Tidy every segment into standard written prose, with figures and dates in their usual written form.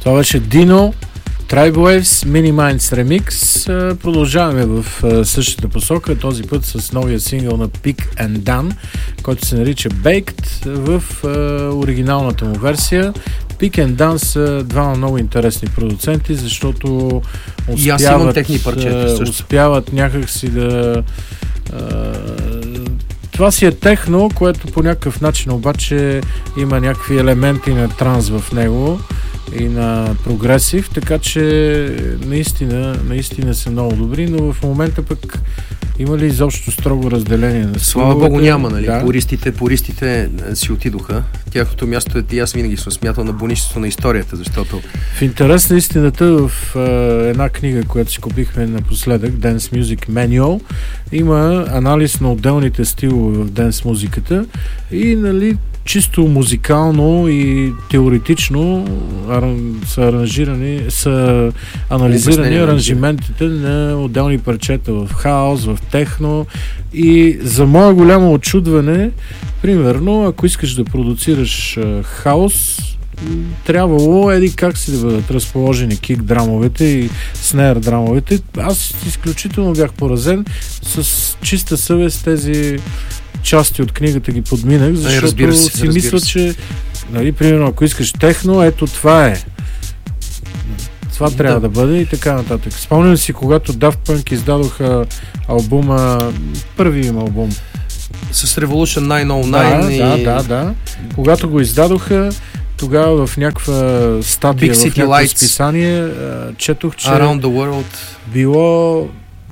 Това беше Dino, Tribe Waves, Mini Minds Remix. Продължаваме в същата посока, този път с новия сингъл на Pig and Dan, който се нарича Baked в оригиналната му версия. Pig and Dan са двама много интересни продуценти, защото успяват някакси да... Това си е техно, което по някакъв начин обаче има някакви елементи на транс в него и на прогресив, така че наистина са много добри, но в момента пък има ли изобщо строго разделение на Слава Богу няма, нали? Да. Пористите си отидоха. Тяхното място е, и аз винаги съм смятал, на бонището на историята, защото... В интерес на истината, в една книга, която си купихме напоследък, Dance Music Manual, има анализ на отделните стилове в денс музиката и, нали, чисто музикално и теоретично са анализирани аранжиментите на отделни парчета в хаос, в техно и за мое голямо очудване, примерно, ако искаш да продуцираш хаос, трябвало как си да бъдат разположени кик драмовете и снейр драмовете. Аз изключително бях поразен, с чиста съвест тези части от книгата ги подминах, защото си мисля, че, нали, примерно, ако искаш техно, ето това е. Това трябва да бъде и така нататък. Спомням си, когато Daft Punk издадоха албума, първи им албум. С Revolution 909. Да. Когато го издадоха, тогава в някаква статия, в някакво списание, четох, че Around the World било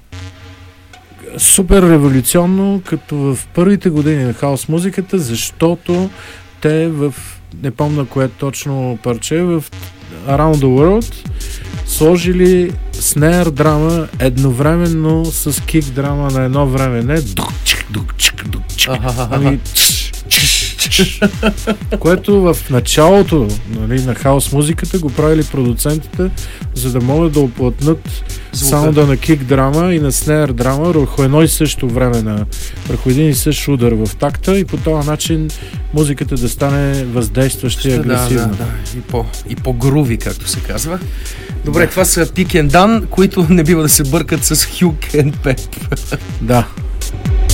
супер революционно, като в първите години на хаос музиката, защото те не помня кое точно парче, в Around the World сложили снейр драма едновременно с кик драма на едно време. Не ами което в началото, нали, на хаос музиката го правили продуцентите, за да могат да оплътнат саунда на кик драма и на снейр драма върху едно и също време, върху един и същ удар в такта и по този начин музиката да стане въздействаща и агресивна. И по-груви, както се казва. Добре, това са Pig and Dan, които не бива да се бъркат с Hugh and Pep. Да.